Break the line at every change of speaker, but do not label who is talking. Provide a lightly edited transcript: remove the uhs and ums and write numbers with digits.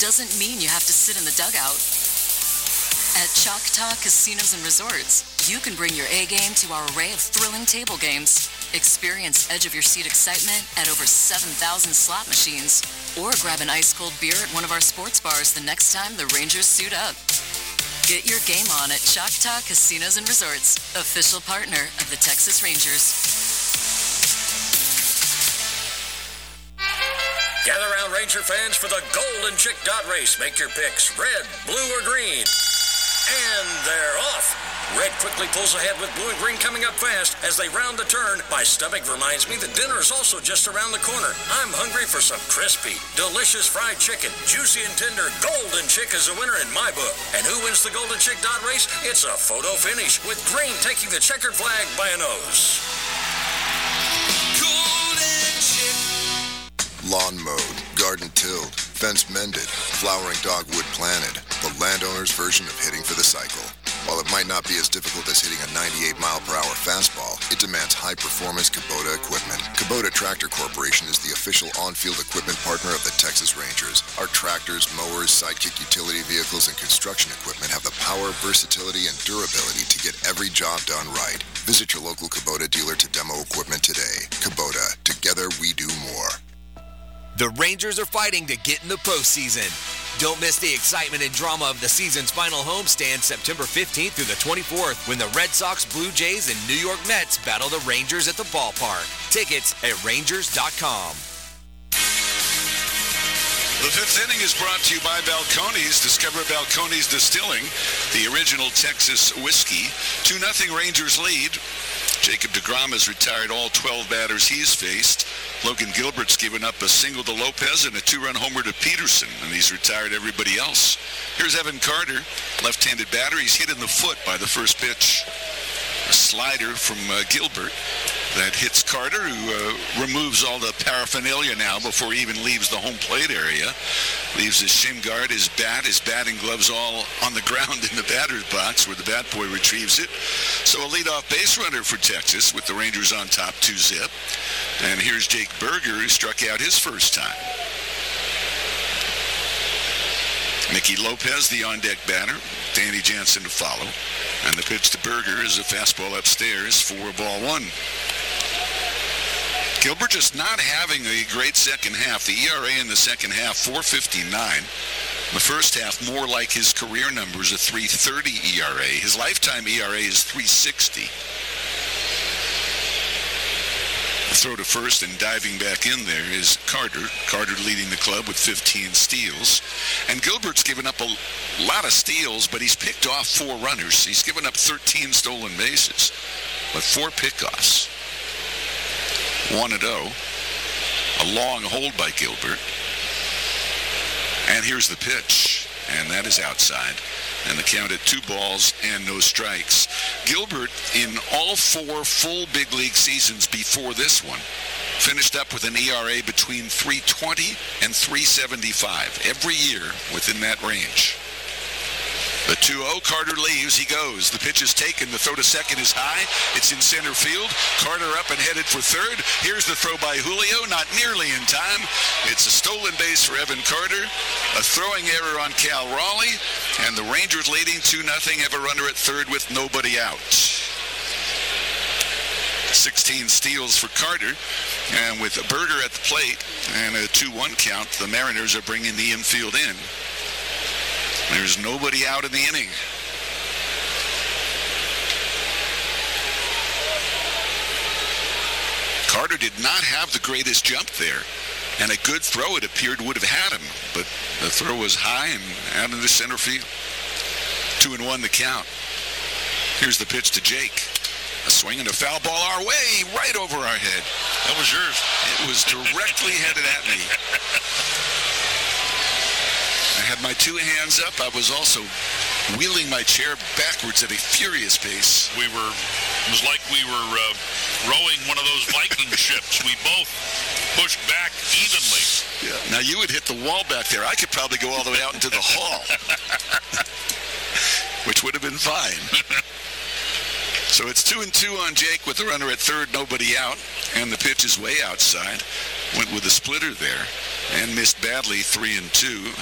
doesn't mean you have to sit in the dugout. At Choctaw Casinos and Resorts, you can bring your A game to our array of thrilling table games. Experience edge-of-your-seat excitement at over 7,000 slot machines. Or grab an ice-cold beer at one of our sports bars the next time the Rangers suit up. Get your game on at Choctaw Casinos and Resorts, official partner of the Texas Rangers.
Gather around, Ranger fans, for the Golden Chick Dot Race. Make your picks, red, blue, or green. And they're off. Red quickly pulls ahead with blue and green coming up fast as they round the turn. My stomach reminds me that dinner is also just around the corner. I'm hungry for some crispy, delicious fried chicken. Juicy and tender Golden Chick is a winner in my book. And who wins the Golden Chick Dot Race? It's a photo finish with green taking the checkered flag by a nose.
Golden Chick.
Lawn mowed, garden tilled, fence mended, flowering dogwood planted. The landowner's version of hitting for the cycle. While it might not be as difficult as hitting a 98-mile-per-hour fastball, it demands high-performance Kubota equipment. Kubota Tractor Corporation is the official on-field equipment partner of the Texas Rangers. Our tractors, mowers, sidekick utility vehicles, and construction equipment have the power, versatility, and durability to get every job done right. Visit your local Kubota dealer to demo equipment today. Kubota, together we do more.
The Rangers are fighting to get in the postseason. Don't miss the excitement and drama of the season's final homestand September 15th through the 24th when the Red Sox, Blue Jays, and New York Mets battle the Rangers at the ballpark. Tickets at Rangers.com.
The fifth inning is brought to you by Balcones. Discover Balcones Distilling, the original Texas whiskey. 2-0 Rangers lead. Jacob deGrom has retired all 12 batters he's faced. Logan Gilbert's given up a single to Lopez and a 2-run homer to Peterson, and he's retired everybody else. Here's Evan Carter, left-handed batter. He's hit in the foot by the first pitch. A slider from Gilbert that hits Carter, who removes all the paraphernalia now before he even leaves the home plate area. Leaves his shin guard, his bat, his batting gloves all on the ground in the batter's box where the bat boy retrieves it. So a leadoff base runner for Texas with the Rangers on top 2-0. And here's Jake Berger, who struck out his first time. Mickey Lopez, the on-deck batter. Danny Jansen to follow. And the pitch to Berger is a fastball upstairs for ball one. Gilbert just not having a great second half. The ERA in the second half, 4.59. The first half, more like his career numbers, a 3.30 ERA. His lifetime ERA is 3.60. The throw to first and diving back in there is Carter. Carter leading the club with 15 steals. And Gilbert's given up a lot of steals, but he's picked off 4 runners. He's given up 13 stolen bases, but 4 pickoffs. 1-0. A long hold by Gilbert. And here's the pitch. And that is outside. And the count at 2 balls and no strikes. Gilbert, in all 4 full big league seasons before this one, finished up with an ERA between 3.20 and 3.75. Every year within that range. The 2-0, Carter leaves, he goes. The pitch is taken, the throw to second is high. It's in center field. Carter up and headed for third. Here's the throw by Julio, not nearly in time. It's a stolen base for Evan Carter. A throwing error on Cal Raleigh. And the Rangers leading 2-0, have a runner at third with nobody out. 16 steals for Carter. And with Berger at the plate and a 2-1 count, the Mariners are bringing the infield in. There's nobody out in the inning. Carter did not have the greatest jump there. And a good throw, it appeared, would have had him. But the throw was high and out into center field. 2-1 the count. Here's the pitch to Jake. A swing and a foul ball our way, right over our head.
That was yours.
It was directly headed at me. I had my 2 hands up. I was also wheeling my chair backwards at a furious pace.
It was like we were rowing one of those Viking ships. We both pushed back evenly.
Yeah. Now you would hit the wall back there. I could probably go all the way out into the hall, which would have been fine. So it's 2-2 on Jake with the runner at third, nobody out, and the pitch is way outside. Went with a splitter there and missed badly, 3-2.